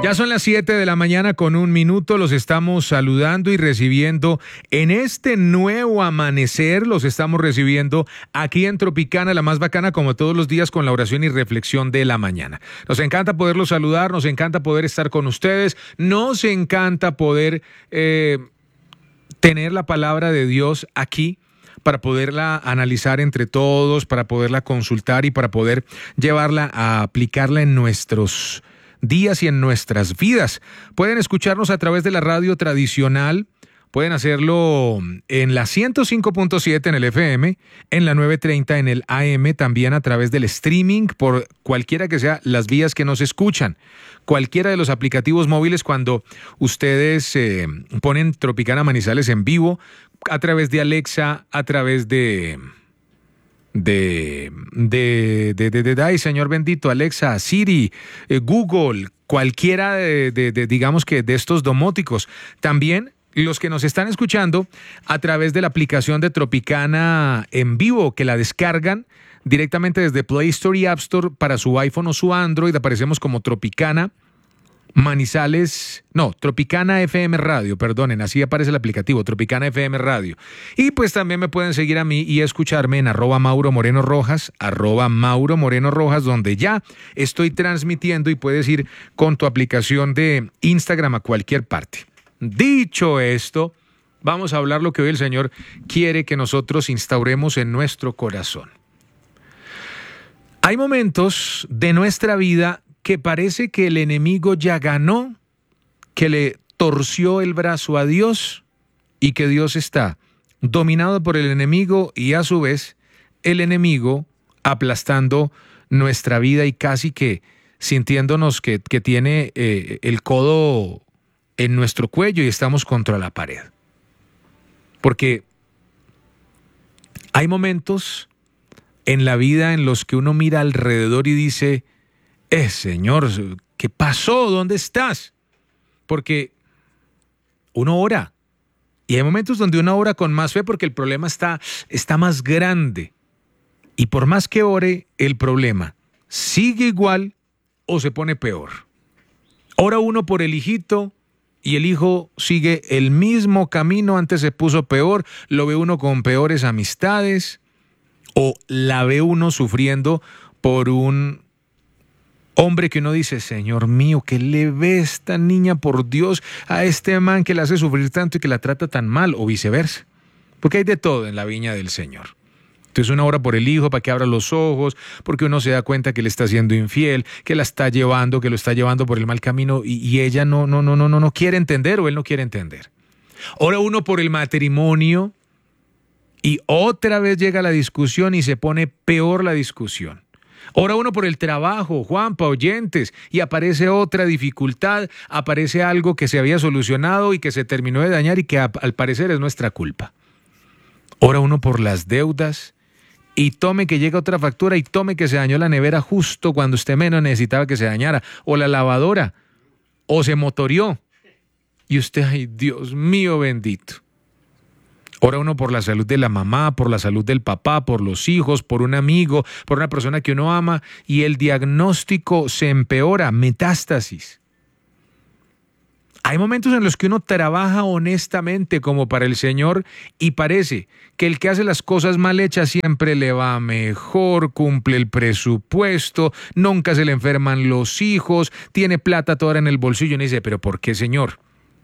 Ya son las 7 de la mañana con 1 minuto. Los estamos saludando y recibiendo en este nuevo amanecer. Los estamos recibiendo aquí en Tropicana, la más bacana, como todos los días, con la oración y reflexión de la mañana. Nos encanta poderlos saludar, nos encanta poder estar con ustedes, nos encanta poder tener la palabra de Dios aquí, para poderla analizar entre todos, para poderla consultar y para poder llevarla a aplicarla en nuestros días y en nuestras vidas. Pueden escucharnos a través de la radio tradicional, pueden hacerlo en la 105.7 en el FM, en la 930 en el AM, también a través del streaming, por cualquiera que sea las vías que nos escuchan. Cualquiera de los aplicativos móviles, cuando ustedes ponen Tropicana Manizales en vivo, a través de Alexa, a través de ay, Señor bendito, Alexa, Siri, Google, cualquiera digamos que de estos domóticos. También los que nos están escuchando a través de la aplicación de Tropicana en vivo, que la descargan directamente desde Play Store y App Store para su iPhone o su Android. Aparecemos como Tropicana Manizales, no, Tropicana FM Radio, perdonen, así aparece el aplicativo, Tropicana FM Radio. Y pues también me pueden seguir a mí y escucharme en @MauroMorenoRojas, @MauroMorenoRojas, donde ya estoy transmitiendo y puedes ir con tu aplicación de Instagram a cualquier parte. Dicho esto, vamos a hablar lo que hoy el Señor quiere que nosotros instauremos en nuestro corazón. Hay momentos de nuestra vida que parece que el enemigo ya ganó, que le torció el brazo a Dios y que Dios está dominado por el enemigo y a su vez el enemigo aplastando nuestra vida y casi que sintiéndonos que tiene el codo en nuestro cuello y estamos contra la pared. Porque hay momentos en la vida en los que uno mira alrededor y dice: Señor, ¿qué pasó? ¿Dónde estás? Porque uno ora. Y hay momentos donde uno ora con más fe porque el problema está más grande. Y por más que ore, el problema sigue igual o se pone peor. Ora uno por el hijito y el hijo sigue el mismo camino, antes se puso peor, lo ve uno con peores amistades o la ve uno sufriendo por un hombre que uno dice: Señor mío, ¿qué le ve esta niña, por Dios, a este man que la hace sufrir tanto y que la trata tan mal? O viceversa. Porque hay de todo en la viña del Señor. Entonces uno ora por el hijo para que abra los ojos, porque uno se da cuenta que le está siendo infiel, que la está llevando, que lo está llevando por el mal camino y ella no quiere entender o él no quiere entender. Ora uno por el matrimonio y otra vez llega la discusión y se pone peor la discusión. Ora uno por el trabajo, Juanpa, oyentes, y aparece otra dificultad, aparece algo que se había solucionado y que se terminó de dañar y que al parecer es nuestra culpa. Ora uno por las deudas y tome que llega otra factura y tome que se dañó la nevera justo cuando usted menos necesitaba que se dañara, o la lavadora, o se motorió. Y usted, ay, Dios mío bendito. Ora uno por la salud de la mamá, por la salud del papá, por los hijos, por un amigo, por una persona que uno ama y el diagnóstico se empeora, metástasis. Hay momentos en los que uno trabaja honestamente como para el Señor y parece que el que hace las cosas mal hechas siempre le va mejor, cumple el presupuesto, nunca se le enferman los hijos, tiene plata toda en el bolsillo y uno dice: ¿pero por qué, Señor?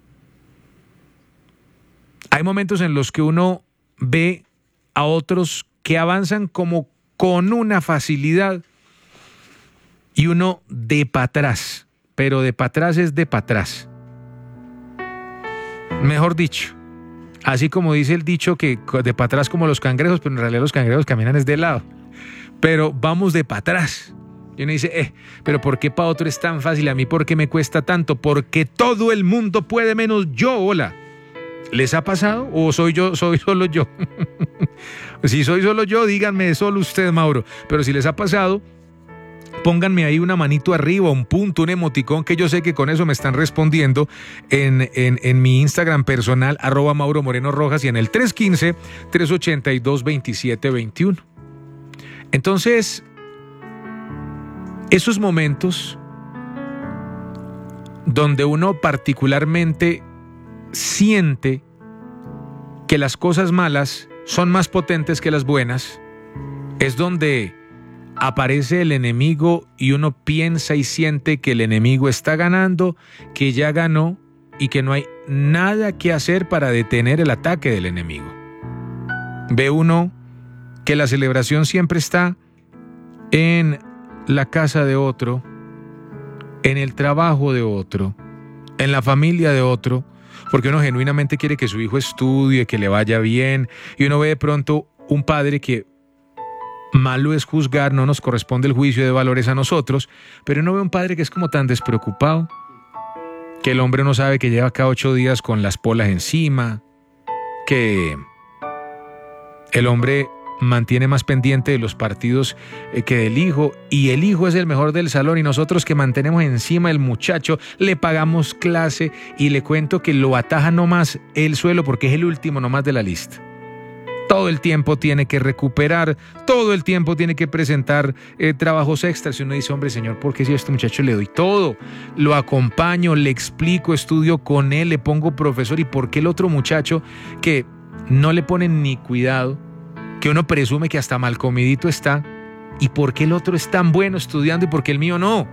Hay momentos en los que uno ve a otros que avanzan como con una facilidad y uno de para atrás, pero de para atrás es de para atrás. Mejor dicho, así como dice el dicho que de para atrás como los cangrejos, pero en realidad los cangrejos caminan es de lado, pero vamos de para atrás. Y uno dice: pero ¿por qué para otro es tan fácil? A mí, ¿por qué me cuesta tanto? Porque todo el mundo puede menos yo, hola. ¿Les ha pasado o soy solo yo? Si soy solo yo, díganme solo usted, Mauro. Pero si les ha pasado, pónganme ahí una manito arriba, un punto, un emoticón, que yo sé que con eso me están respondiendo en mi Instagram personal, @MauroMorenoRojas, y en el 315-382-2721. Entonces, esos momentos, donde uno particularmente siente que las cosas malas son más potentes que las buenas, es donde aparece el enemigo y uno piensa y siente que el enemigo está ganando, que ya ganó y que no hay nada que hacer para detener el ataque del enemigo. Ve uno que la celebración siempre está en la casa de otro, en el trabajo de otro, en la familia de otro, porque uno genuinamente quiere que su hijo estudie, que le vaya bien, y uno ve de pronto un padre que malo es juzgar, no nos corresponde el juicio de valores a nosotros, pero uno ve un padre que es como tan despreocupado, que el hombre no sabe que lleva cada 8 días con las polas encima, que el hombre mantiene más pendiente de los partidos que del hijo, y el hijo es el mejor del salón y nosotros que mantenemos encima el muchacho, le pagamos clase y le cuento que lo ataja nomás el suelo porque es el último nomás de la lista. Todo el tiempo tiene que recuperar, todo el tiempo tiene que presentar trabajos extras. Y uno dice, hombre, señor, ¿por qué si a este muchacho le doy todo? Lo acompaño, le explico, estudio con él, le pongo profesor. ¿Y por qué el otro muchacho que no le ponen ni cuidado, que uno presume que hasta mal comidito está? ¿Y por qué el otro es tan bueno estudiando y por qué el mío no?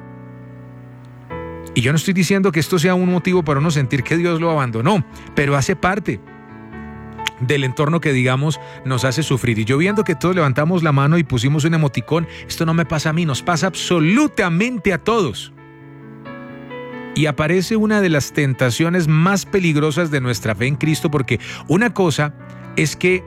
Y yo no estoy diciendo que esto sea un motivo para uno sentir que Dios lo abandonó, pero hace parte del entorno que, digamos, nos hace sufrir. Y yo viendo que todos levantamos la mano y pusimos un emoticón, esto no me pasa a mí, nos pasa absolutamente a todos. Y aparece una de las tentaciones más peligrosas de nuestra fe en Cristo, porque una cosa es que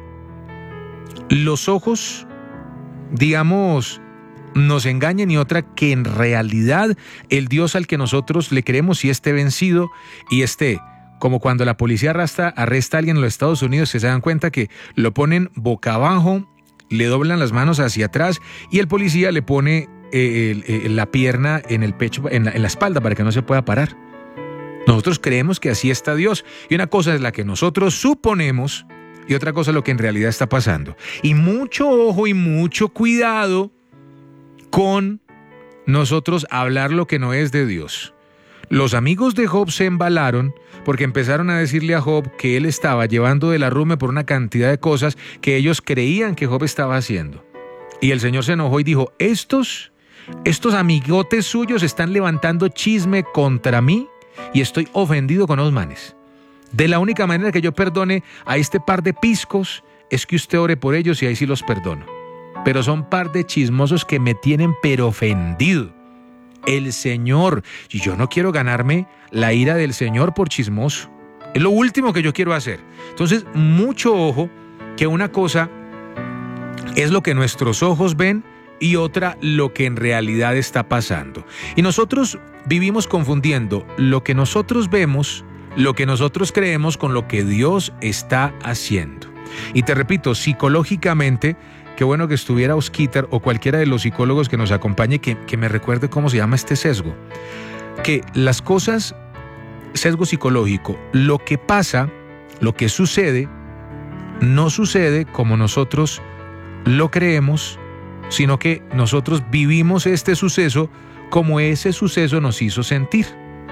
los ojos, digamos, nos engañen, y otra que en realidad el Dios al que nosotros le creemos sí esté vencido y esté, como cuando la policía arresta a alguien en los Estados Unidos, que se dan cuenta que lo ponen boca abajo, le doblan las manos hacia atrás y el policía le pone la pierna en el pecho, en la espalda, para que no se pueda parar. Nosotros creemos que así está Dios, y una cosa es la que nosotros suponemos y otra cosa es lo que en realidad está pasando. Y mucho ojo y mucho cuidado con nosotros hablar lo que no es de Dios. Los amigos de Job se embalaron porque empezaron a decirle a Job que él estaba llevando de la arrume por una cantidad de cosas que ellos creían que Job estaba haciendo. Y el Señor se enojó y dijo, estos amigotes suyos están levantando chisme contra mí y estoy ofendido con los manes. De la única manera que yo perdone a este par de piscos es que usted ore por ellos y ahí sí los perdono. Pero son par de chismosos que me tienen pero ofendido. El Señor, y yo no quiero ganarme la ira del Señor por chismoso. Es lo último que yo quiero hacer. Entonces, mucho ojo, que una cosa es lo que nuestros ojos ven y otra lo que en realidad está pasando. Y nosotros vivimos confundiendo lo que nosotros vemos, lo que nosotros creemos con lo que Dios está haciendo. Y te repito, psicológicamente, qué bueno que estuviera Osquitar o cualquiera de los psicólogos que nos acompañe, que me recuerde cómo se llama este sesgo. Que las cosas, sesgo psicológico, lo que pasa, lo que sucede, no sucede como nosotros lo creemos, sino que nosotros vivimos este suceso como ese suceso nos hizo sentir.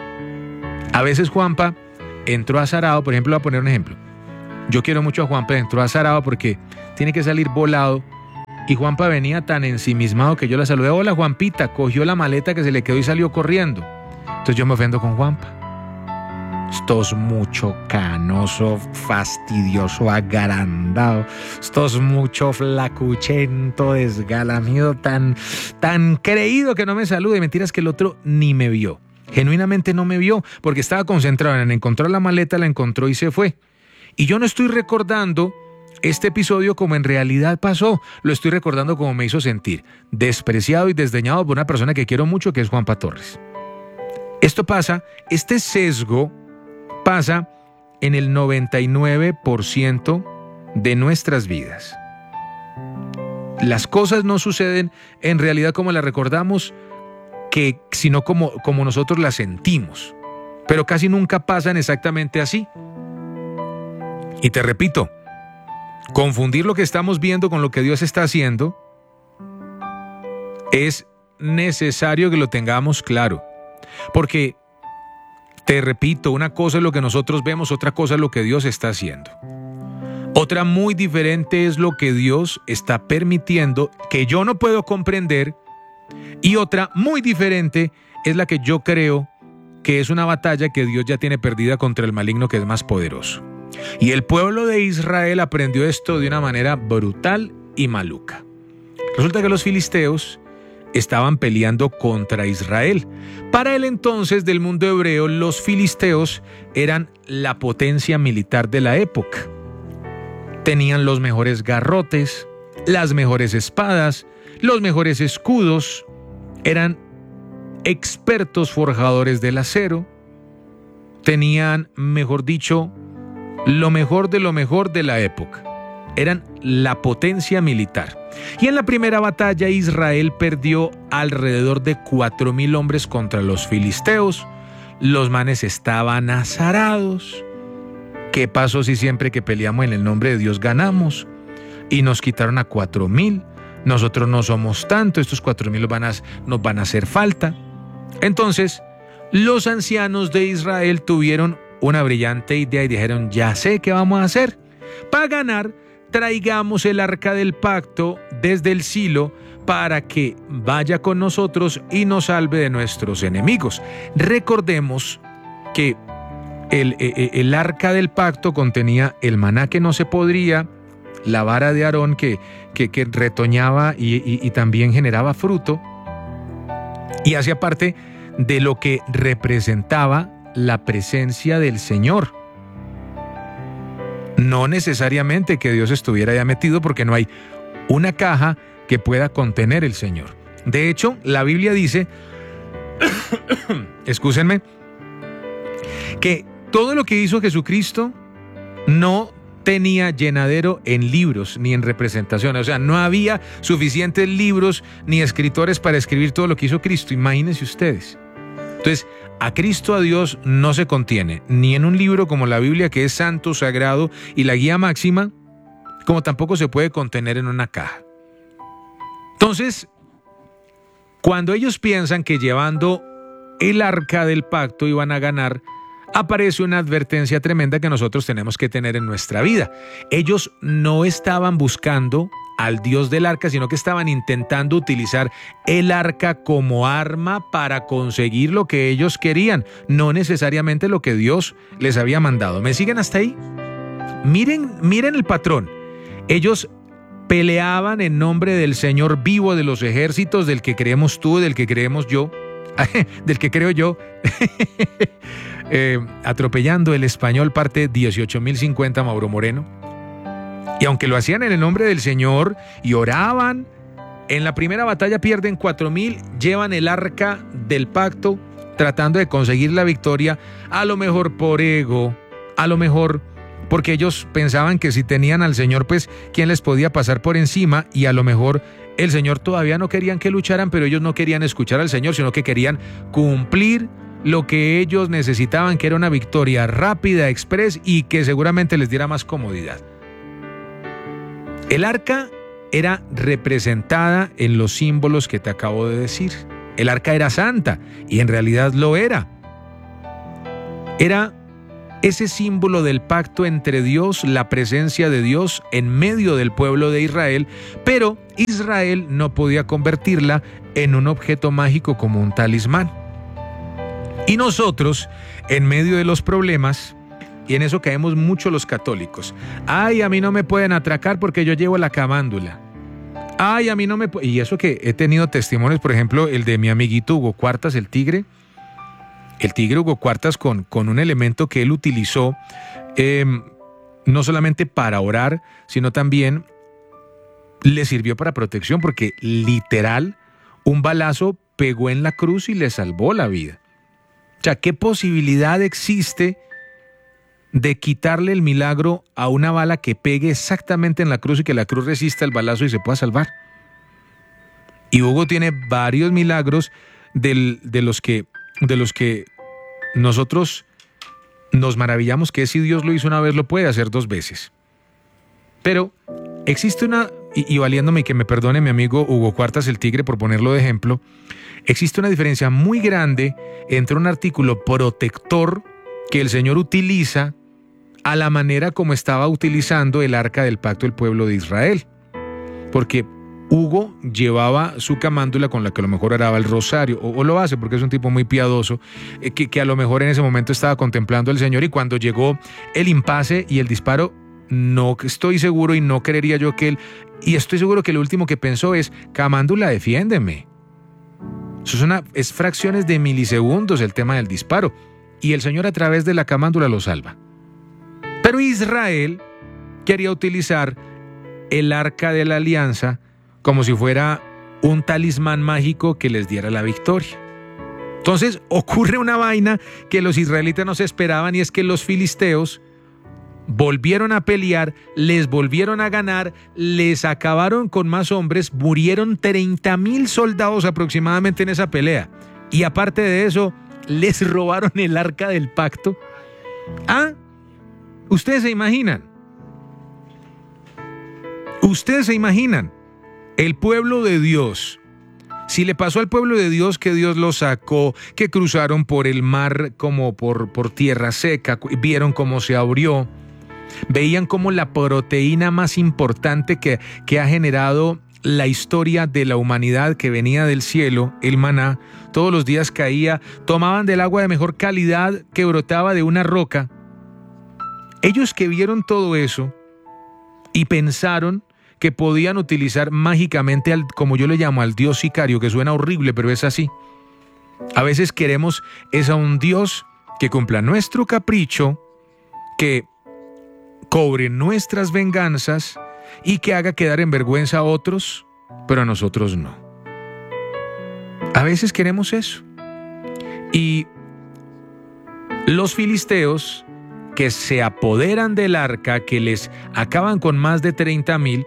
A veces Juanpa entró azarado, por ejemplo, voy a poner un ejemplo. Yo quiero mucho a Juanpa, entró azarado porque tiene que salir volado. Y Juanpa venía tan ensimismado que yo la saludé. Hola, Juanpita. Cogió la maleta que se le quedó y salió corriendo. Entonces yo me ofendo con Juanpa. Esto es mucho canoso, fastidioso, agrandado. Esto es mucho flacuchento, desgalamido, tan creído que no me salude. Y mentiras que el otro ni me vio. Genuinamente no me vio porque estaba concentrado en encontrar la maleta, la encontró y se fue. Y yo no estoy recordando este episodio como en realidad pasó, lo estoy recordando como me hizo sentir, despreciado y desdeñado por una persona que quiero mucho, que es Juanpa Torres. Esto pasa, este sesgo pasa en el 99% de nuestras vidas. Las cosas no suceden en realidad como las recordamos, sino como nosotros las sentimos, pero casi nunca pasan exactamente así. Y te repito, confundir lo que estamos viendo con lo que Dios está haciendo es necesario que lo tengamos claro, porque Te repito, una cosa es lo que nosotros vemos, otra cosa es lo que Dios está haciendo. Otra muy diferente es lo que Dios está permitiendo, que yo no puedo comprender, y otra muy diferente es la que yo creo que es una batalla que Dios ya tiene perdida contra el maligno, que es más poderoso. Y el pueblo de Israel aprendió esto de una manera brutal y maluca. Resulta que los filisteos estaban peleando contra Israel. Para el entonces del mundo hebreo, los filisteos eran la potencia militar de la época. Tenían los mejores garrotes, las mejores espadas, los mejores escudos, eran expertos forjadores del acero, tenían, mejor dicho, lo mejor de la época. Eran la potencia militar. Y en la primera batalla Israel perdió alrededor de 4,000 hombres contra los filisteos. Los manes estaban azarados. ¿Qué pasó si siempre que peleamos en el nombre de Dios ganamos? Y nos quitaron a 4,000. Nosotros no somos tanto, estos 4,000 nos van a hacer falta. Entonces, los ancianos de Israel tuvieron una brillante idea y dijeron: ya sé qué vamos a hacer. Para ganar, traigamos el arca del pacto desde el Silo para que vaya con nosotros y nos salve de nuestros enemigos. Recordemos que el arca del pacto contenía el maná que no se podría, la vara de Aarón que retoñaba y también generaba fruto, y hacía parte de lo que representaba la presencia del Señor. No necesariamente que Dios estuviera ya metido, porque no hay una caja que pueda contener el Señor. De hecho, la Biblia dice, excúsenme, que todo lo que hizo Jesucristo no tenía llenadero en libros ni en representaciones. O sea, no había suficientes libros ni escritores para escribir todo lo que hizo Cristo. Imagínense ustedes. Entonces, a Cristo, a Dios, no se contiene ni en un libro como la Biblia, que es santo, sagrado y la guía máxima, como tampoco se puede contener en una caja. Entonces, cuando ellos piensan que llevando el arca del pacto iban a ganar, aparece una advertencia tremenda que nosotros tenemos que tener en nuestra vida. Ellos no estaban buscando al Dios del arca, sino que estaban intentando utilizar el arca como arma para conseguir lo que ellos querían, no necesariamente lo que Dios les había mandado. ¿Me siguen hasta ahí? Miren el patrón. Ellos peleaban en nombre del Señor vivo de los ejércitos, del que creemos tú, del que creemos yo, del que creo yo. Atropellando el español, parte 18.050, Mauro Moreno. Y aunque lo hacían en el nombre del Señor y oraban, en la primera batalla pierden 4,000, llevan el arca del pacto tratando de conseguir la victoria, a lo mejor por ego, a lo mejor porque ellos pensaban que si tenían al Señor, pues quién les podía pasar por encima, y a lo mejor el Señor todavía no querían que lucharan, pero ellos no querían escuchar al Señor, sino que querían cumplir lo que ellos necesitaban, que era una victoria rápida, express, y que seguramente les diera más comodidad. El arca era representada en los símbolos que te acabo de decir. El arca era santa, y en realidad lo era. Era ese símbolo del pacto entre Dios, la presencia de Dios en medio del pueblo de Israel, pero Israel no podía convertirla en un objeto mágico como un talismán. Y nosotros, en medio de los problemas, y en eso caemos mucho los católicos: ay, a mí no me pueden atracar porque yo llevo la camándula. Ay, a mí no me... Y eso que he tenido testimonios, por ejemplo, el de mi amiguito Hugo Cuartas, el tigre Hugo Cuartas, con un elemento que él utilizó, no solamente para orar, sino también le sirvió para protección, porque literal, un balazo pegó en la cruz y le salvó la vida. O sea, ¿qué posibilidad existe de quitarle el milagro a una bala que pegue exactamente en la cruz y que la cruz resista el balazo y se pueda salvar? Y Hugo tiene varios milagros de los que nosotros nos maravillamos, que si Dios lo hizo una vez, lo puede hacer 2 veces. Pero existe y valiéndome y que me perdone mi amigo Hugo Cuartas el Tigre por ponerlo de ejemplo, existe una diferencia muy grande entre un artículo protector que el Señor utiliza a la manera como estaba utilizando el arca del pacto el pueblo de Israel. Porque Hugo llevaba su camándula con la que a lo mejor oraba el rosario, o lo hace porque es un tipo muy piadoso, que a lo mejor en ese momento estaba contemplando al Señor, y cuando llegó el impasse y el disparo, no estoy seguro y no creería yo que él, y estoy seguro que lo último que pensó es: camándula, defiéndeme. Eso es fracciones de milisegundos el tema del disparo, y el Señor a través de la camándula lo salva. Pero Israel quería utilizar el arca de la alianza como si fuera un talismán mágico que les diera la victoria. Entonces ocurre una vaina que los israelitas no se esperaban, y es que los filisteos volvieron a pelear, les volvieron a ganar, les acabaron con más hombres, murieron 30,000 soldados aproximadamente en esa pelea. Y aparte de eso, les robaron el arca del pacto. ¿Ustedes se imaginan? ¿Ustedes se imaginan? El pueblo de Dios, si le pasó al pueblo de Dios que Dios los sacó, que cruzaron por el mar como por tierra seca, vieron cómo se abrió, veían cómo la proteína más importante que ha generado la historia de la humanidad, que venía del cielo, el maná, todos los días caía, tomaban del agua de mejor calidad que brotaba de una roca. Ellos que vieron todo eso y pensaron que podían utilizar mágicamente como yo le llamo, al Dios sicario, que suena horrible, pero es así. A veces queremos a un Dios que cumpla nuestro capricho, que cobre nuestras venganzas y que haga quedar en vergüenza a otros, pero a nosotros no. A veces queremos eso. Y los filisteos, que se apoderan del arca, que les acaban con más de 30,000,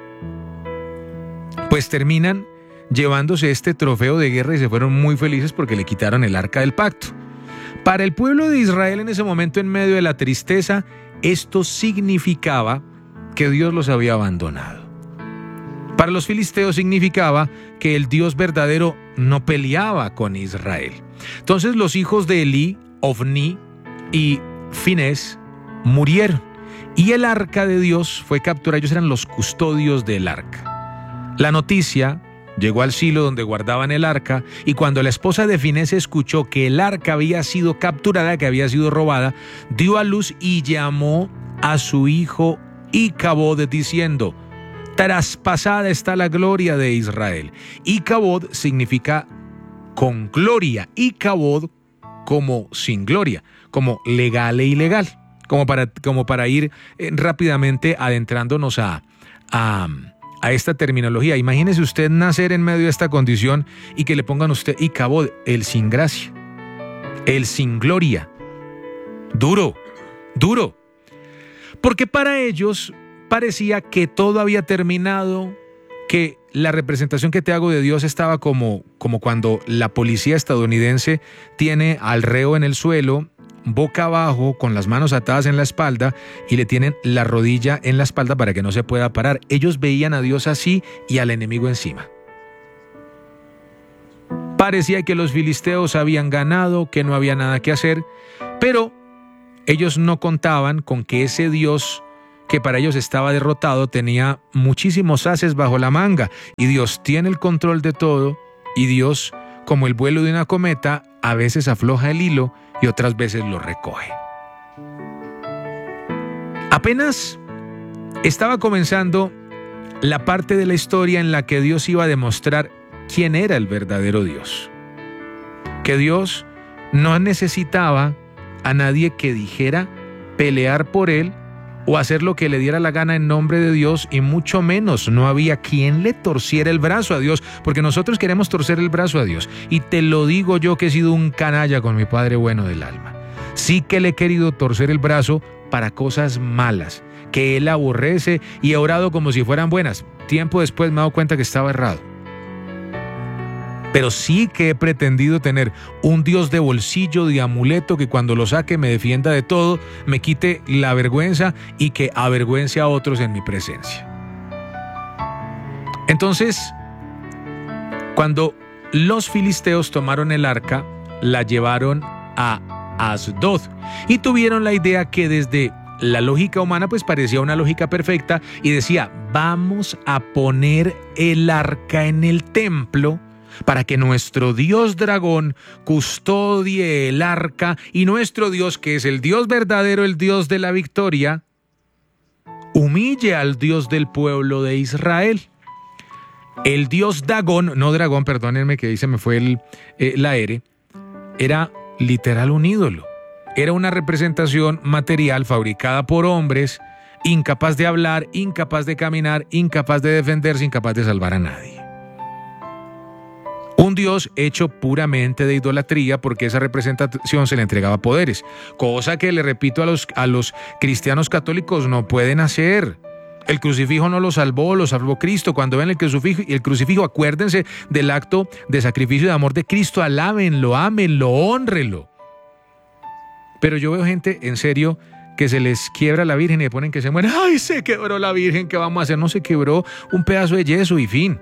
pues terminan llevándose este trofeo de guerra y se fueron muy felices porque le quitaron el arca del pacto. Para el pueblo de Israel en ese momento, en medio de la tristeza, esto significaba que Dios los había abandonado. Para los filisteos significaba que el Dios verdadero no peleaba con Israel. Entonces los hijos de Elí, Ofni y Finés murieron, y el arca de Dios fue capturada. Ellos eran los custodios del arca. La noticia llegó al silo donde guardaban el arca, y cuando la esposa de Finés escuchó que el arca había sido capturada, que había sido robada, dio a luz y llamó a su hijo Icabod diciendo: traspasada está la gloria de Israel. Icabod significa con gloria, Icabod como sin gloria, como legal e ilegal, como para ir rápidamente adentrándonos a esta terminología. Imagínese usted nacer en medio de esta condición y que le pongan a usted Icabod, el sin gracia, el sin gloria. Duro. Porque para ellos parecía que todo había terminado, que la representación que te hago de Dios estaba como cuando la policía estadounidense tiene al reo en el suelo, boca abajo, con las manos atadas en la espalda, y le tienen la rodilla en la espalda para que no se pueda parar. Ellos veían a Dios así y al enemigo encima. Parecía que los filisteos habían ganado, que no había nada que hacer, pero ellos no contaban con que ese Dios que para ellos estaba derrotado tenía muchísimos ases bajo la manga, y Dios tiene el control de todo, y Dios, como el vuelo de una cometa, a veces afloja el hilo y otras veces lo recoge. Apenas estaba comenzando la parte de la historia en la que Dios iba a demostrar quién era el verdadero Dios. Que Dios no necesitaba a nadie que dijera pelear por él o hacer lo que le diera la gana en nombre de Dios, y mucho menos no había quien le torciera el brazo a Dios, porque nosotros queremos torcer el brazo a Dios. Y te lo digo yo, que he sido un canalla con mi Padre bueno del alma. Sí que le he querido torcer el brazo para cosas malas, que Él aborrece, y he orado como si fueran buenas. Tiempo después me he dado cuenta que estaba errado. Pero sí que he pretendido tener un Dios de bolsillo, de amuleto, que cuando lo saque me defienda de todo, me quite la vergüenza y que avergüence a otros en mi presencia. Entonces, cuando los filisteos tomaron el arca, la llevaron a Asdod y tuvieron la idea que desde la lógica humana pues parecía una lógica perfecta y decía, vamos a poner el arca en el templo para que nuestro Dios dragón custodie el arca y nuestro Dios, que es el Dios verdadero, el Dios de la victoria, humille al Dios del pueblo de Israel. El Dios Dagón, no dragón, perdónenme que ahí se me fue la R, era literal un ídolo. Era una representación material fabricada por hombres, incapaz de hablar, incapaz de caminar, incapaz de defenderse, incapaz de salvar a nadie. Un Dios hecho puramente de idolatría porque esa representación se le entregaba poderes, cosa que le repito a los cristianos católicos no pueden hacer. El crucifijo no lo salvó Cristo. Cuando ven el crucifijo, acuérdense del acto de sacrificio de amor de Cristo, alábenlo, ámenlo, hónrenlo. Pero yo veo gente, en serio, que se les quiebra la Virgen y le ponen que se muere. ¡Ay, se quebró la Virgen! ¿Qué vamos a hacer? No, se quebró un pedazo de yeso y fin.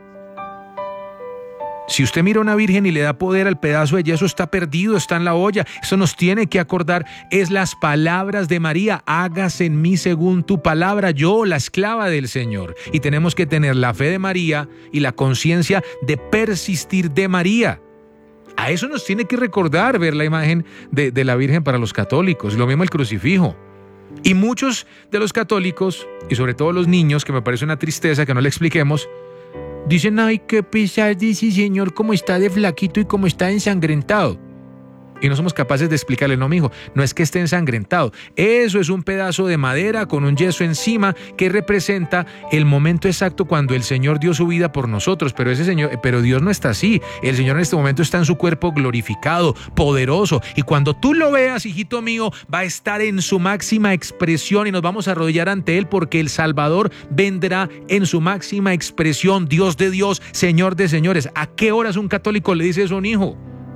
Si usted mira a una virgen y le da poder al pedazo de yeso, está perdido, está en la olla. Eso nos tiene que acordar. Es las palabras de María. Hágase en mí según tu palabra. Yo, la esclava del Señor. Y tenemos que tener la fe de María y la conciencia de persistir de María. A eso nos tiene que recordar ver la imagen de la Virgen para los católicos. Lo mismo el crucifijo. Y muchos de los católicos, y sobre todo los niños, que me parece una tristeza que no le expliquemos, dicen, ay, qué pesar, dice Señor, cómo está de flaquito y cómo está ensangrentado. Y no somos capaces de explicarle, no, mijo, no es que esté ensangrentado. Eso es un pedazo de madera con un yeso encima que representa el momento exacto cuando el Señor dio su vida por nosotros. Pero Dios no está así. El Señor en este momento está en su cuerpo glorificado, poderoso. Y cuando tú lo veas, hijito mío, va a estar en su máxima expresión y nos vamos a arrodillar ante Él porque el Salvador vendrá en su máxima expresión. Dios de Dios, Señor de señores. ¿A qué horas un católico le dice eso a un hijo?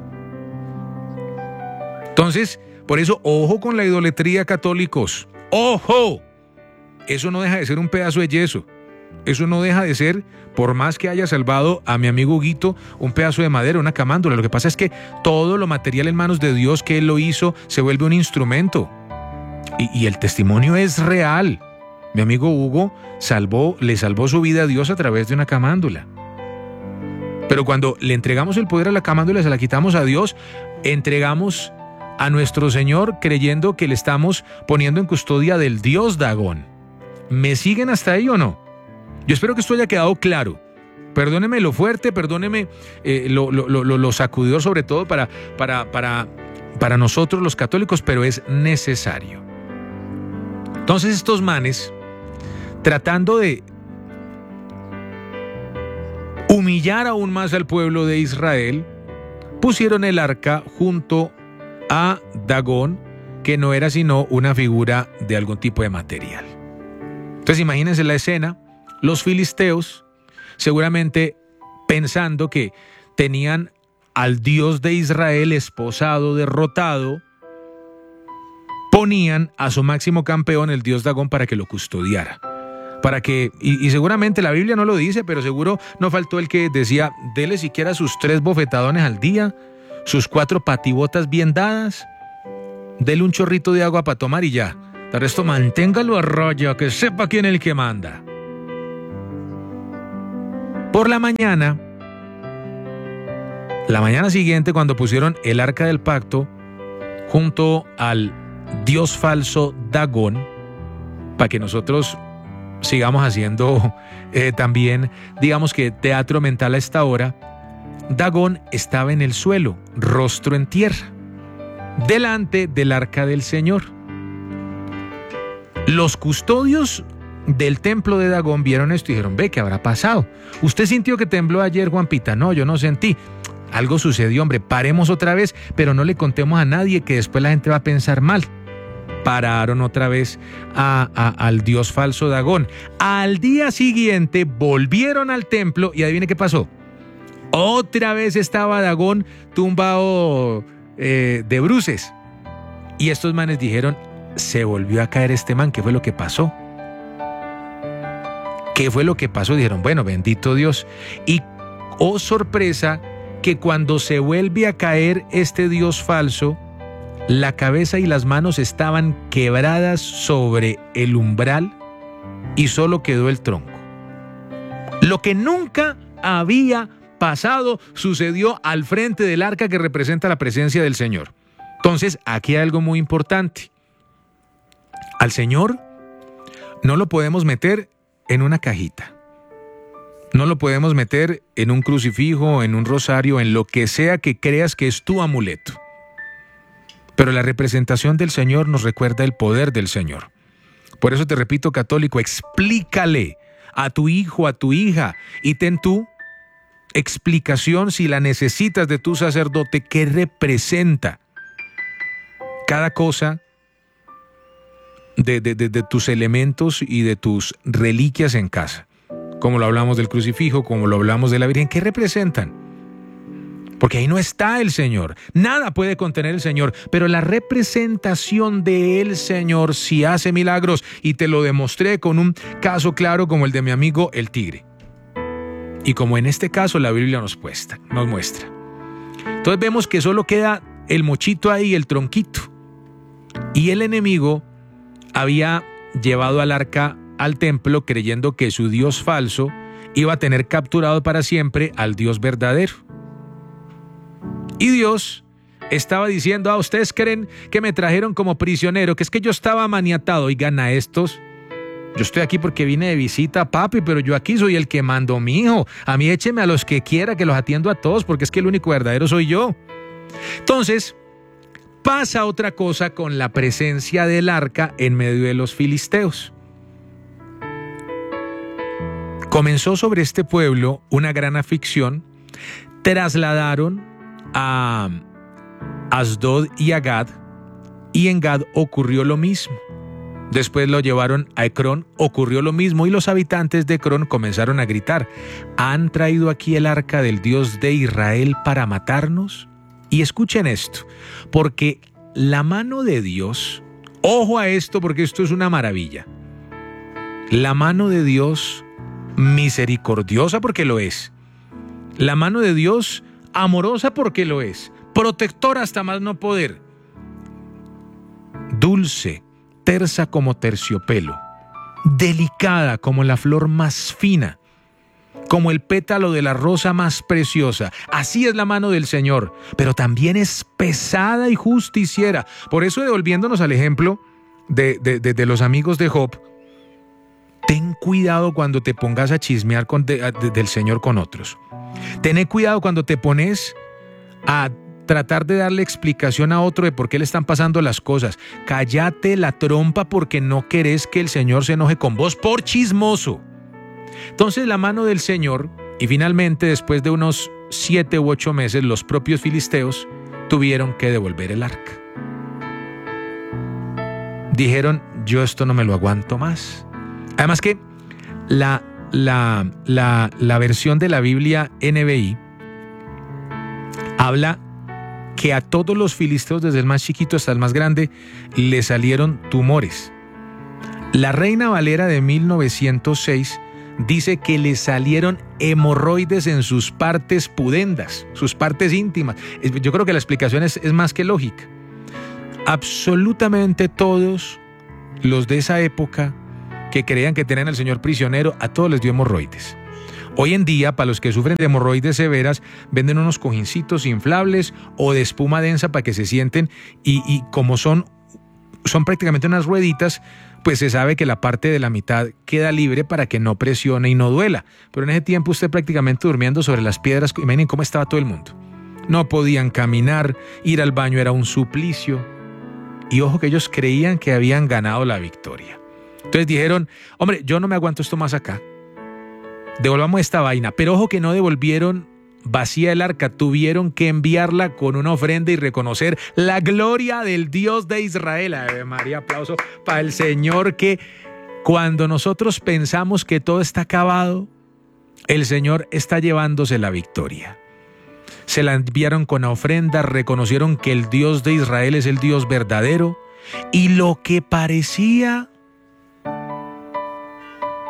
Entonces, por eso, ojo con la idolatría, católicos. ¡Ojo! Eso no deja de ser un pedazo de yeso. Eso no deja de ser, por más que haya salvado a mi amigo Huguito, un pedazo de madera, una camándula. Lo que pasa es que todo lo material en manos de Dios que Él lo hizo se vuelve un instrumento. Y el testimonio es real. Mi amigo Hugo le salvó su vida a Dios a través de una camándula. Pero cuando le entregamos el poder a la camándula, se la quitamos a Dios, entregamos a nuestro Señor creyendo que le estamos poniendo en custodia del Dios Dagón. ¿Me siguen hasta ahí o no? Yo espero que esto haya quedado claro. Perdóneme lo fuerte, perdóneme lo sacudidor, sobre todo para nosotros los católicos, pero es necesario. Entonces estos manes, tratando de humillar aún más al pueblo de Israel, pusieron el arca junto a Dagón, que no era sino una figura de algún tipo de material. Entonces imagínense la escena, los filisteos, seguramente pensando que tenían al Dios de Israel esposado, derrotado, ponían a su máximo campeón, el Dios Dagón, para que lo custodiara. Y seguramente la Biblia no lo dice, pero seguro no faltó el que decía, dele siquiera sus 3 bofetadones al día, sus 4 patibotas bien dadas, dele un chorrito de agua para tomar y ya. De resto, manténgalo a raya, que sepa quién es el que manda. Por la mañana siguiente, cuando pusieron el arca del pacto junto al dios falso Dagón, para que nosotros sigamos haciendo también, digamos que teatro mental a esta hora, Dagón estaba en el suelo, rostro en tierra, delante del arca del Señor. Los custodios del templo de Dagón vieron esto y dijeron, ve, ¿qué habrá pasado? ¿Usted sintió que tembló ayer, Juanpita? No, yo no sentí. Algo sucedió, hombre, paremos otra vez, pero no le contemos a nadie que después la gente va a pensar mal. Pararon otra vez al dios falso Dagón. Al día siguiente volvieron al templo y adivine qué pasó. Otra vez estaba Dagón tumbado de bruces. Y estos manes dijeron, se volvió a caer este man, ¿qué fue lo que pasó? ¿Qué fue lo que pasó? Dijeron, bueno, bendito Dios. Y, oh sorpresa, que cuando se vuelve a caer este Dios falso, la cabeza y las manos estaban quebradas sobre el umbral y solo quedó el tronco. Lo que nunca había pasado sucedió al frente del arca que representa la presencia del Señor. Entonces, aquí hay algo muy importante. Al Señor no lo podemos meter en una cajita. No lo podemos meter en un crucifijo, en un rosario, en lo que sea que creas que es tu amuleto. Pero la representación del Señor nos recuerda el poder del Señor. Por eso te repito, católico, explícale a tu hijo, a tu hija, y ten tú explicación si la necesitas de tu sacerdote, qué representa cada cosa de tus elementos y de tus reliquias en casa. Como lo hablamos del crucifijo, como lo hablamos de la Virgen, ¿qué representan? Porque ahí no está el Señor. Nada puede contener el Señor, pero la representación del Señor sí hace milagros, y te lo demostré con un caso claro como el de mi amigo el tigre. Y como en este caso la Biblia nos muestra. Entonces vemos que solo queda el mochito ahí, el tronquito. Y el enemigo había llevado al arca al templo creyendo que su Dios falso iba a tener capturado para siempre al Dios verdadero. Y Dios estaba diciendo, ustedes creen que me trajeron como prisionero, que es que yo estaba maniatado. Oigan a estos, yo estoy aquí porque vine de visita, papi, pero yo aquí soy el que mando, mijo. A mí écheme a los que quiera, que los atiendo a todos, porque es que el único verdadero soy yo. Entonces, pasa otra cosa con la presencia del arca en medio de los filisteos. Comenzó sobre este pueblo una gran aflicción. Trasladaron a Asdod y a Gad, y en Gad ocurrió lo mismo. Después lo llevaron a Ecrón, ocurrió lo mismo, y los habitantes de Ecrón comenzaron a gritar, ¿han traído aquí el arca del Dios de Israel para matarnos? Y escuchen esto, porque la mano de Dios, ojo a esto porque esto es una maravilla, la mano de Dios misericordiosa porque lo es, la mano de Dios amorosa porque lo es, protectora hasta más no poder, dulce, tersa como terciopelo, delicada como la flor más fina, como el pétalo de la rosa más preciosa. Así es la mano del Señor, pero también es pesada y justiciera. Por eso, devolviéndonos al ejemplo de los amigos de Job, ten cuidado cuando te pongas a chismear del Señor con otros. Ten cuidado cuando te pones a tratar de darle explicación a otro de por qué le están pasando las cosas. Cállate la trompa porque no querés que el Señor se enoje con vos por chismoso. Entonces la mano del Señor, y finalmente después de unos 7 u 8 meses, los propios filisteos tuvieron que devolver el arca. Dijeron, yo esto no me lo aguanto más. Además que la versión de la Biblia NBI habla que a todos los filisteos, desde el más chiquito hasta el más grande, le salieron tumores. La Reina Valera de 1906 dice que le salieron hemorroides en sus partes pudendas, sus partes íntimas. Yo creo que la explicación es más que lógica. Absolutamente todos los de esa época que creían que tenían al Señor prisionero, a todos les dio hemorroides. Hoy en día, para los que sufren de hemorroides severas, venden unos cojincitos inflables o de espuma densa para que se sienten, y como son prácticamente unas rueditas, pues se sabe que la parte de la mitad queda libre para que no presione y no duela. Pero en ese tiempo usted prácticamente durmiendo sobre las piedras, imaginen cómo estaba todo el mundo. No podían caminar, ir al baño era un suplicio. Y ojo que ellos creían que habían ganado la victoria. Entonces dijeron, hombre, yo no me aguanto esto más acá. Devolvamos esta vaina. Pero ojo que no devolvieron vacía el arca, tuvieron que enviarla con una ofrenda y reconocer la gloria del Dios de Israel. Ave María, aplauso para el Señor, que cuando nosotros pensamos que todo está acabado, el Señor está llevándose la victoria. Se la enviaron con ofrenda, reconocieron que el Dios de Israel es el Dios verdadero, y lo que parecía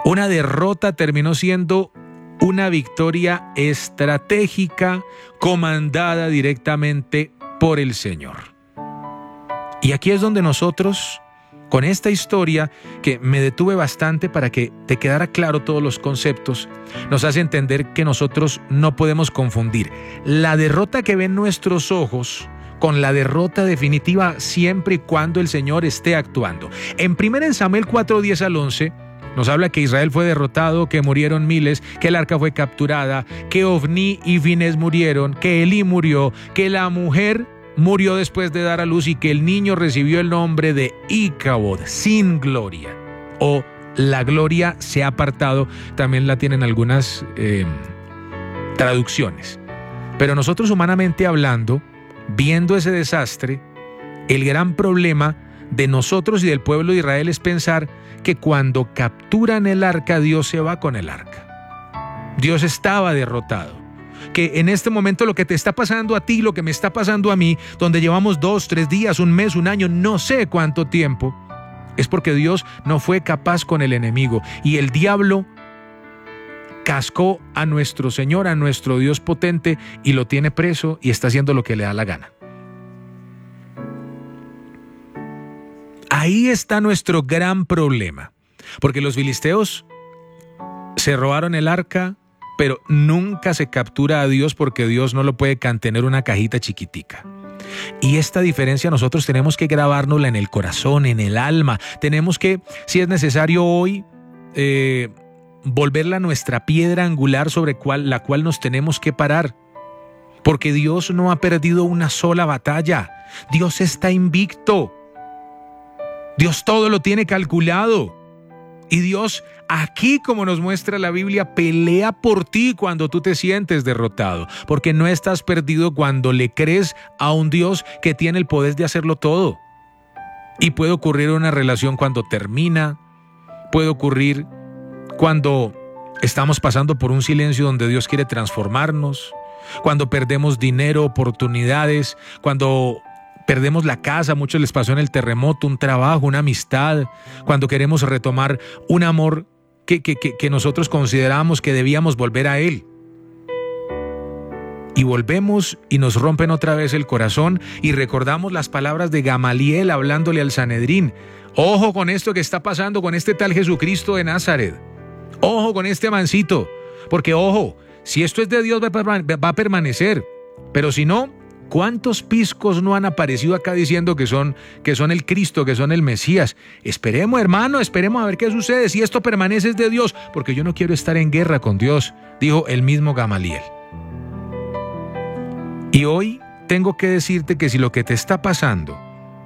Una derrota terminó siendo una victoria estratégica comandada directamente por el Señor. Y aquí es donde nosotros, con esta historia, que me detuve bastante para que te quedara claro todos los conceptos, nos hace entender que nosotros no podemos confundir la derrota que ven nuestros ojos con la derrota definitiva siempre y cuando el Señor esté actuando. En 1 Samuel 4, 10 al 11, nos habla que Israel fue derrotado, que murieron miles, que el arca fue capturada, que Ofni y Finés murieron, que Elí murió, que la mujer murió después de dar a luz y que el niño recibió el nombre de Icabod, sin gloria, o la gloria se ha apartado, también la tienen algunas traducciones. Pero nosotros, humanamente hablando, viendo ese desastre, el gran problema de nosotros y del pueblo de Israel es pensar que cuando capturan el arca, Dios se va con el arca. Dios estaba derrotado. Que en este momento lo que te está pasando a ti, lo que me está pasando a mí, donde llevamos 2, 3 días, un mes, un año, no sé cuánto tiempo, es porque Dios no fue capaz con el enemigo. Y el diablo cascó a nuestro Señor, a nuestro Dios potente, y lo tiene preso y está haciendo lo que le da la gana. Ahí está nuestro gran problema, porque los filisteos se robaron el arca, pero nunca se captura a Dios porque Dios no lo puede contener una cajita chiquitica. Y esta diferencia nosotros tenemos que grabárnosla en el corazón, en el alma. Tenemos que, si es necesario hoy, volverla nuestra piedra angular sobre la cual nos tenemos que parar. Porque Dios no ha perdido una sola batalla. Dios está invicto. Dios todo lo tiene calculado. Y Dios, aquí, como nos muestra la Biblia, pelea por ti cuando tú te sientes derrotado, porque no estás perdido cuando le crees a un Dios que tiene el poder de hacerlo todo. Y puede ocurrir una relación cuando termina, puede ocurrir cuando estamos pasando por un silencio donde Dios quiere transformarnos, cuando perdemos dinero, oportunidades, cuando perdemos la casa, a muchos les pasó en el terremoto, un trabajo, una amistad, cuando queremos retomar un amor que nosotros consideramos que debíamos volver a Él. Y volvemos y nos rompen otra vez el corazón y recordamos las palabras de Gamaliel hablándole al Sanedrín. Ojo con esto que está pasando con este tal Jesucristo de Nazaret. Ojo con este mancito, porque ojo, si esto es de Dios va a permanecer, pero si no, ¿cuántos piscos no han aparecido acá diciendo que son el Cristo, que son el Mesías? Esperemos, hermano, esperemos a ver qué sucede. Si esto permanece es de Dios, porque yo no quiero estar en guerra con Dios, dijo el mismo Gamaliel. Y hoy tengo que decirte que si lo que te está pasando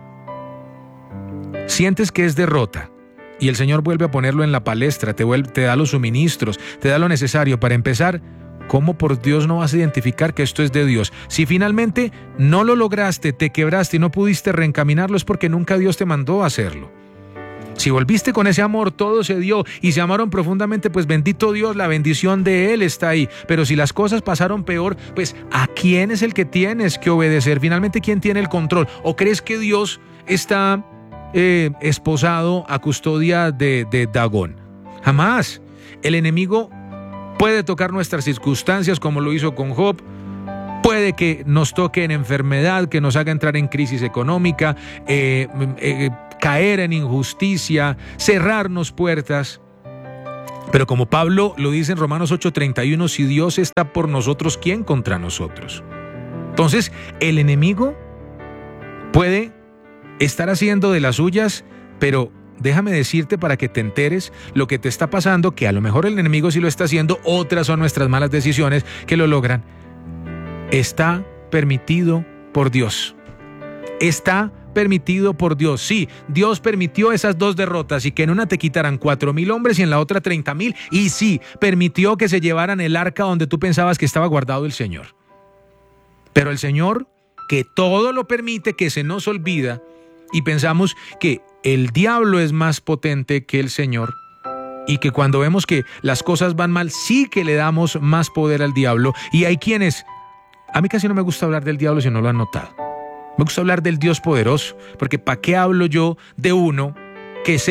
sientes que es derrota y el Señor vuelve a ponerlo en la palestra, te da los suministros, te da lo necesario para empezar, ¿cómo por Dios no vas a identificar que esto es de Dios? Si finalmente no lo lograste, te quebraste y no pudiste reencaminarlo, es porque nunca Dios te mandó a hacerlo. Si volviste con ese amor, todo se dio y se amaron profundamente, pues bendito Dios, la bendición de Él está ahí. Pero si las cosas pasaron peor, pues ¿a quién es el que tienes que obedecer? Finalmente, ¿quién tiene el control? ¿O crees que Dios está esposado a custodia de Dagón? Jamás. El enemigo puede tocar nuestras circunstancias como lo hizo con Job. Puede que nos toque en enfermedad, que nos haga entrar en crisis económica, caer en injusticia, cerrarnos puertas. Pero como Pablo lo dice en Romanos 8:31, si Dios está por nosotros, ¿quién contra nosotros? Entonces, el enemigo puede estar haciendo de las suyas, pero déjame decirte para que te enteres lo que te está pasando, que a lo mejor el enemigo sí lo está haciendo, otras son nuestras malas decisiones que lo logran. Está permitido por Dios. Está permitido por Dios. Sí, Dios permitió esas dos derrotas y que en una te quitaran 4,000 hombres y en la otra 30,000. Y sí, permitió que se llevaran el arca donde tú pensabas que estaba guardado el Señor. Pero el Señor, que todo lo permite, que se nos olvida y pensamos que el diablo es más potente que el Señor y que cuando vemos que las cosas van mal, sí que le damos más poder al diablo. Y hay quienes, a mí casi no me gusta hablar del diablo si no lo han notado. Me gusta hablar del Dios poderoso, porque ¿para qué hablo yo de uno que sé que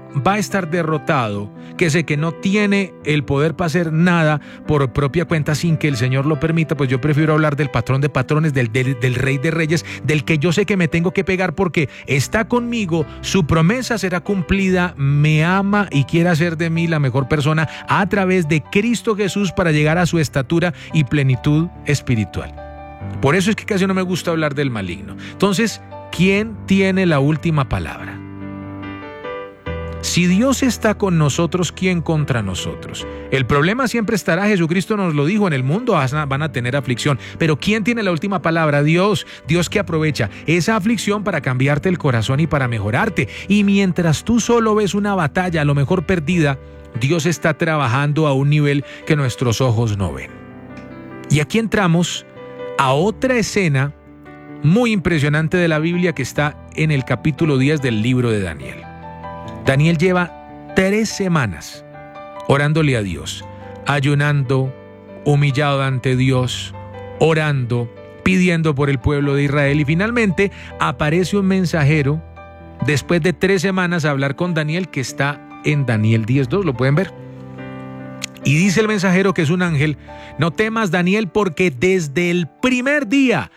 va a estar derrotado, que sé que no tiene el poder para hacer nada por propia cuenta sin que el Señor lo permita, pues yo prefiero hablar del patrón de patrones, del Rey de Reyes, del que yo sé que me tengo que pegar porque está conmigo, su promesa será cumplida, me ama y quiere hacer de mí la mejor persona a través de Cristo Jesús para llegar a su estatura y plenitud espiritual. Por eso es que casi no me gusta hablar del maligno. Entonces, ¿quién tiene la última palabra? Si Dios está con nosotros, ¿quién contra nosotros? El problema siempre estará, Jesucristo nos lo dijo, en el mundo van a tener aflicción, pero ¿quién tiene la última palabra? Dios, Dios que aprovecha esa aflicción para cambiarte el corazón y para mejorarte. Y mientras tú solo ves una batalla, a lo mejor perdida, Dios está trabajando a un nivel que nuestros ojos no ven. Y aquí entramos a otra escena muy impresionante de la Biblia que está en el capítulo 10 del libro de Daniel. Daniel lleva 3 semanas orándole a Dios, ayunando, humillado ante Dios, orando, pidiendo por el pueblo de Israel y finalmente aparece un mensajero después de 3 semanas a hablar con Daniel que está en Daniel 10:2, ¿lo pueden ver? Y dice el mensajero que es un ángel: no temas, Daniel, porque desde el primer día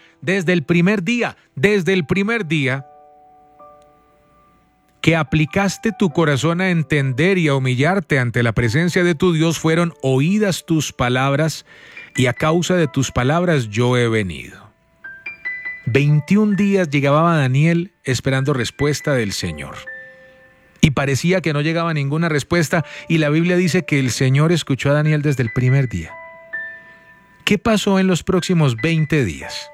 que aplicaste tu corazón a entender y a humillarte ante la presencia de tu Dios, fueron oídas tus palabras, y a causa de tus palabras yo he venido. 21 días llegaba Daniel esperando respuesta del Señor. Y parecía que no llegaba ninguna respuesta, y la Biblia dice que el Señor escuchó a Daniel desde el primer día. ¿Qué pasó en los próximos 20 días?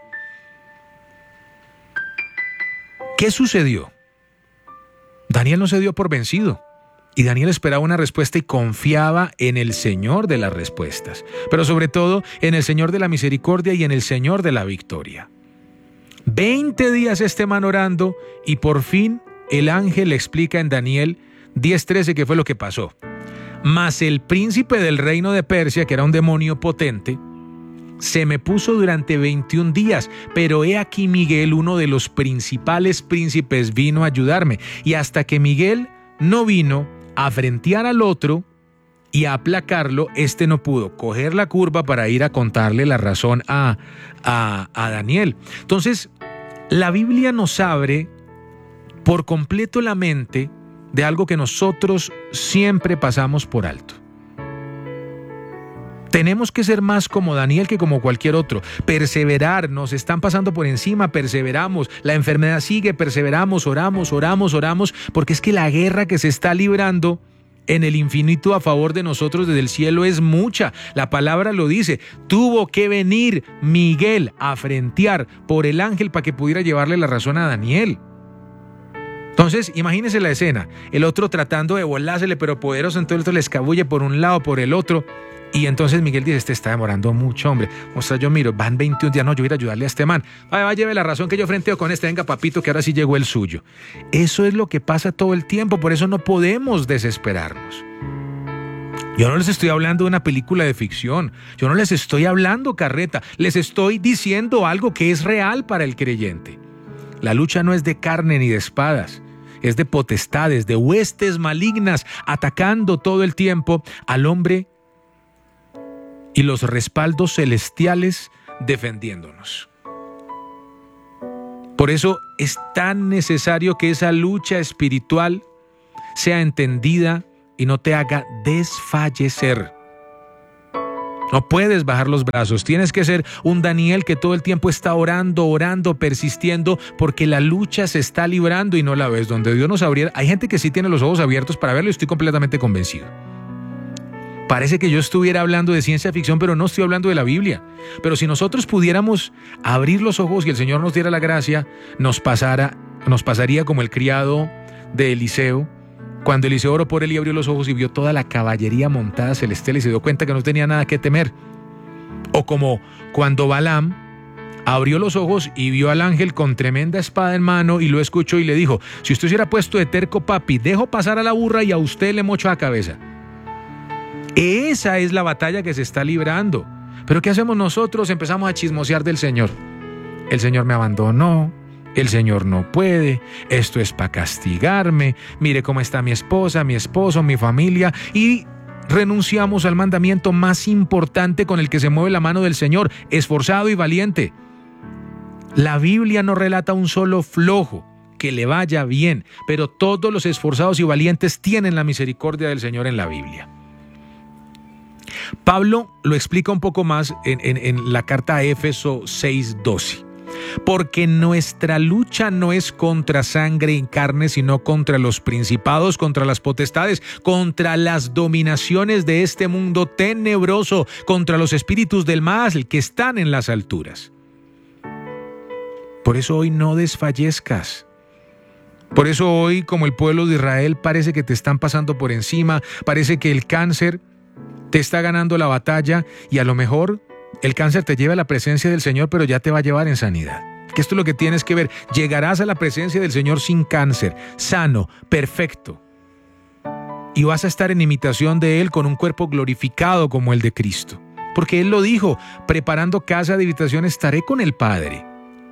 ¿Qué sucedió? Daniel no se dio por vencido, y Daniel esperaba una respuesta y confiaba en el Señor de las respuestas, pero sobre todo en el Señor de la misericordia y en el Señor de la victoria. 20 días este man orando, y por fin el ángel le explica en Daniel 10:13 qué fue lo que pasó. Mas el príncipe del reino de Persia, que era un demonio potente, se me puso durante 21 días, pero he aquí Miguel, uno de los principales príncipes, vino a ayudarme. Y hasta que Miguel no vino a frentear al otro y a aplacarlo, este no pudo coger la curva para ir a contarle la razón a Daniel. Entonces, la Biblia nos abre por completo la mente de algo que nosotros siempre pasamos por alto. Tenemos que ser más como Daniel que como cualquier otro. Perseverar, nos están pasando por encima, perseveramos. La enfermedad sigue, perseveramos, oramos, porque es que la guerra que se está librando en el infinito a favor de nosotros desde el cielo es mucha. La palabra lo dice. Tuvo que venir Miguel a frentear por el ángel para que pudiera llevarle la razón a Daniel. Entonces, imagínense la escena. El otro tratando de volársele, pero poderoso, entonces el otro le escabulle por un lado, por el otro. Y entonces Miguel dice: este está demorando mucho, hombre. O sea, yo miro, van 21 días, no, yo voy a ir a ayudarle a este man. Va, lleve la razón que yo frenteo con este, venga papito, que ahora sí llegó el suyo. Eso es lo que pasa todo el tiempo, por eso no podemos desesperarnos. Yo no les estoy hablando de una película de ficción, yo no les estoy hablando carreta, les estoy diciendo algo que es real para el creyente. La lucha no es de carne ni de espadas, es de potestades, de huestes malignas, atacando todo el tiempo al hombre, y los respaldos celestiales defendiéndonos. Por eso es tan necesario que esa lucha espiritual sea entendida y no te haga desfallecer. No puedes bajar los brazos, tienes que ser un Daniel que todo el tiempo está orando, persistiendo, porque la lucha se está librando y no la ves. Donde Dios nos abriera, hay gente que sí tiene los ojos abiertos para verlo y estoy completamente convencido. Parece que yo estuviera hablando de ciencia ficción, pero no estoy hablando de la Biblia. Pero si nosotros pudiéramos abrir los ojos y el Señor nos diera la gracia, nos pasaría como el criado de Eliseo, cuando Eliseo oró por él y abrió los ojos y vio toda la caballería montada celestial y se dio cuenta que no tenía nada que temer. O como cuando Balaam abrió los ojos y vio al ángel con tremenda espada en mano y lo escuchó y le dijo: si usted se hubiera puesto de terco, papi, dejo pasar a la burra y a usted le mocho la cabeza. Esa es la batalla que se está librando. Pero ¿qué hacemos nosotros? Empezamos a chismosear del Señor. El Señor me abandonó, el Señor no puede, esto es para castigarme, mire cómo está mi esposa, mi esposo, mi familia, y renunciamos al mandamiento más importante con el que se mueve la mano del Señor, esforzado y valiente. La Biblia no relata un solo flojo que le vaya bien, pero todos los esforzados y valientes tienen la misericordia del Señor en la Biblia. Pablo lo explica un poco más en la carta a Éfeso 6:12. Porque nuestra lucha no es contra sangre y carne, sino contra los principados, contra las potestades, contra las dominaciones de este mundo tenebroso, contra los espíritus del mal que están en las alturas. Por eso hoy no desfallezcas. Por eso hoy, como el pueblo de Israel, parece que te están pasando por encima, parece que el cáncer te está ganando la batalla y a lo mejor el cáncer te lleva a la presencia del Señor, pero ya te va a llevar en sanidad. Que esto es lo que tienes que ver. Llegarás a la presencia del Señor sin cáncer, sano, perfecto. Y vas a estar en imitación de Él con un cuerpo glorificado como el de Cristo. Porque Él lo dijo, preparando casa de habitación estaré con el Padre.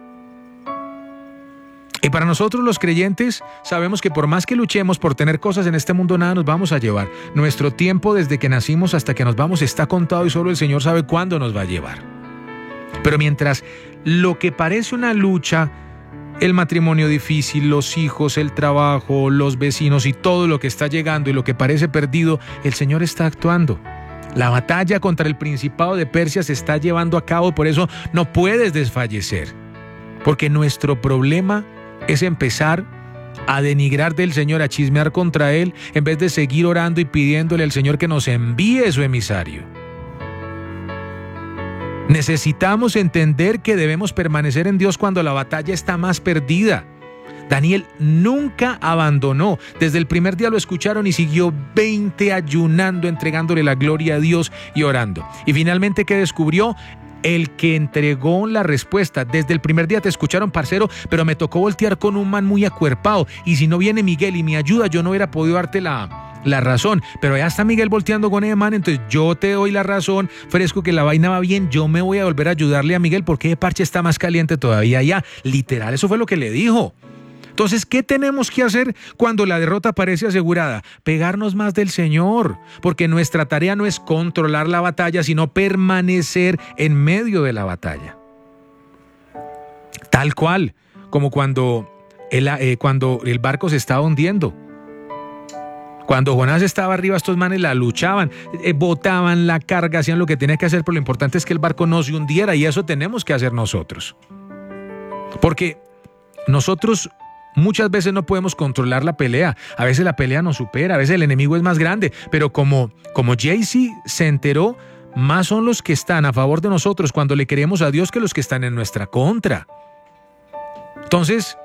Y para nosotros los creyentes sabemos que por más que luchemos por tener cosas en este mundo, nada nos vamos a llevar. Nuestro tiempo desde que nacimos hasta que nos vamos está contado y solo el Señor sabe cuándo nos va a llevar. Pero mientras lo que parece una lucha, el matrimonio difícil, los hijos, el trabajo, los vecinos y todo lo que está llegando y lo que parece perdido, el Señor está actuando. La batalla contra el principado de Persia se está llevando a cabo, por eso no puedes desfallecer. Porque nuestro problema es empezar a denigrar del Señor, a chismear contra Él, en vez de seguir orando y pidiéndole al Señor que nos envíe su emisario. Necesitamos entender que debemos permanecer en Dios cuando la batalla está más perdida. Daniel nunca abandonó. Desde el primer día lo escucharon y siguió 20 ayunando, entregándole la gloria a Dios y orando. Y finalmente, ¿qué descubrió? El que entregó la respuesta. Desde el primer día te escucharon, parcero, pero me tocó voltear con un man muy acuerpado. Y si no viene Miguel y me ayuda, yo no hubiera podido darte la razón. Pero ya está Miguel volteando con ese man, entonces yo te doy la razón, fresco, que la vaina va bien, yo me voy a volver a ayudarle a Miguel porque el parche está más caliente todavía ya. Literal, eso fue lo que le dijo. Entonces, ¿qué tenemos que hacer cuando la derrota parece asegurada? Pegarnos más del Señor, porque nuestra tarea no es controlar la batalla, sino permanecer en medio de la batalla. Tal cual, como cuando el barco se estaba hundiendo. Cuando Jonás estaba arriba, estos manes la luchaban, botaban la carga, hacían lo que tenían que hacer, pero lo importante es que el barco no se hundiera, y eso tenemos que hacer nosotros. Porque nosotros muchas veces no podemos controlar la pelea, a veces la pelea nos supera, a veces el enemigo es más grande, pero como Jaycee se enteró, más son los que están a favor de nosotros cuando le creemos a Dios que los que están en nuestra contra. Entonces,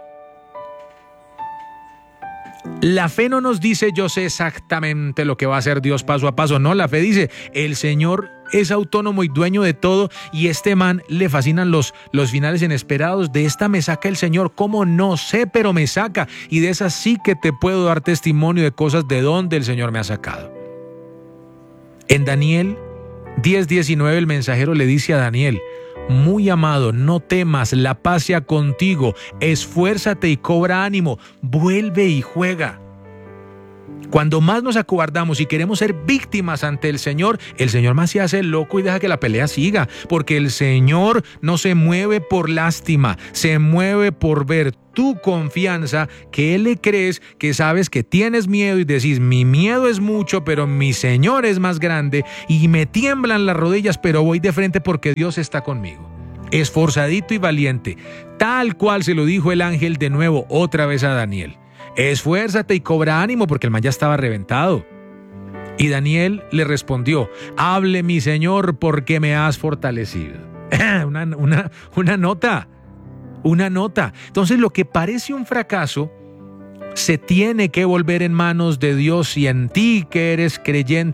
la fe no nos dice yo sé exactamente lo que va a hacer Dios paso a paso. No, la fe dice el Señor es autónomo y dueño de todo, y este man le fascinan los finales inesperados. De esta me saca el Señor, ¿cómo? No sé, pero me saca, y de esa sí que te puedo dar testimonio de cosas de donde el Señor me ha sacado. En Daniel 10:19 el mensajero le dice a Daniel: muy amado, no temas, la paz sea contigo, esfuérzate y cobra ánimo, vuelve y juega. Cuando más nos acobardamos y queremos ser víctimas ante el Señor más se hace loco y deja que la pelea siga, porque el Señor no se mueve por lástima, se mueve por ver tu confianza, que Él le crees, que sabes que tienes miedo y decís: mi miedo es mucho, pero mi Señor es más grande, y me tiemblan las rodillas, pero voy de frente porque Dios está conmigo. Esforzadito y valiente, tal cual se lo dijo el ángel de nuevo otra vez a Daniel. Esfuérzate y cobra ánimo, porque el man ya estaba reventado. Y Daniel le respondió: hable mi Señor, porque me has fortalecido. Una nota. Entonces, lo que parece un fracaso se tiene que volver en manos de Dios, y en ti que eres creyente